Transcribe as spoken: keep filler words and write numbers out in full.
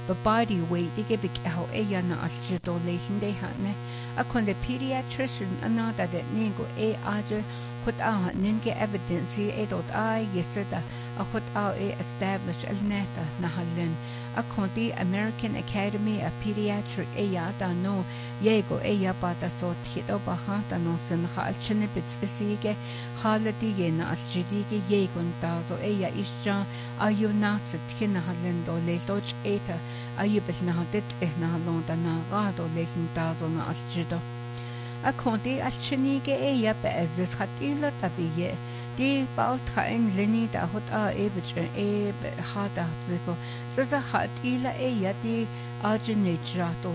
ba body weight dige big how e ya na aljido leihin de hane a kon the pediatrician ana da de nego e aje put out ninge evidence e dot I yesterday a put out e establish el neta na halin a konti American Academy of Pediatric e ya da no yego e ya ba da so tito ba ha da no sin ha alchine bits isige halati ye na aljidige yegon da so e ya isja ayu na sit na halin do le doch eta ayu bit na dit e na halon da na ga do le da so na aljido a konti alchinige e ya be as this hat ila tabiye di baltrain lini da hot a e bit e ha da ziko so za hat ila e ya di arjine jato